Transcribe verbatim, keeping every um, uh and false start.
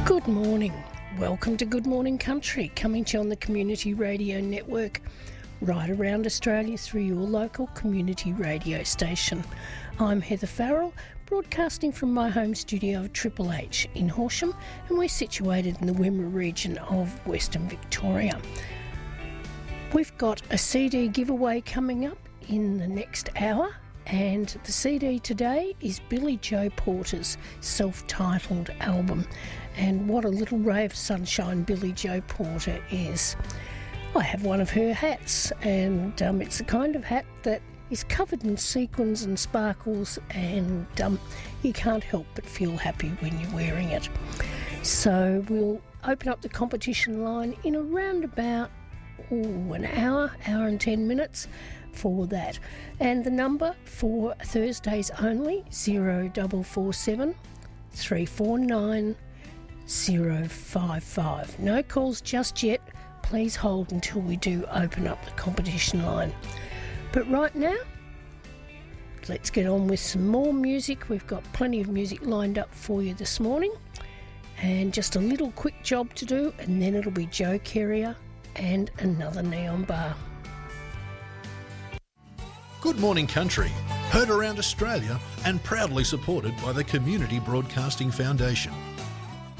Good morning. Welcome to Good Morning Country, coming to you on the Community Radio Network, right around Australia through your local community radio station. I'm Heather Farrell, broadcasting from my home studio of Triple H in Horsham, and we're situated in the Wimmera region of Western Victoria. We've got a C D giveaway coming up in the next hour, and the C D today is Billie Joe Porter's self-titled album. And what a little ray of sunshine Billie Joe Porter is. I have one of her hats, and um, it's the kind of hat that is covered in sequins and sparkles, and um, you can't help but feel happy when you're wearing it. So we'll open up the competition line in around about ooh, an hour, hour and ten minutes for that. And the number for Thursdays only, zero double four seven three four nine zero five five. No calls just yet. Please hold until we do open up the competition line. But right now, let's get on with some more music. We've got plenty of music lined up for you this morning. And just a little quick job to do, and then it'll be Joe Carrier and Another Neon Bar. Good Morning Country, heard around Australia and proudly supported by the Community Broadcasting Foundation.